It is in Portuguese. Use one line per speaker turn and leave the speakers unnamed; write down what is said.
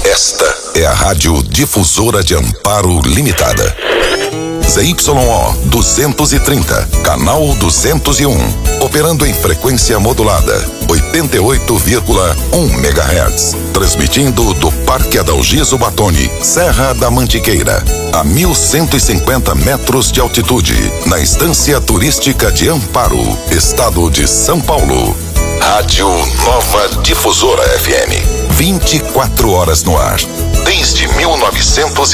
Esta é a Rádio Difusora de Amparo Limitada. ZYO 230, canal 201, operando em frequência modulada, 88,1 MHz, transmitindo do Parque Adalgiso Batoni, Serra da Mantiqueira, a 1.150 metros de altitude, na Estância Turística de Amparo, Estado de São Paulo. Rádio Nova Difusora FM, 24 horas no ar, desde 1900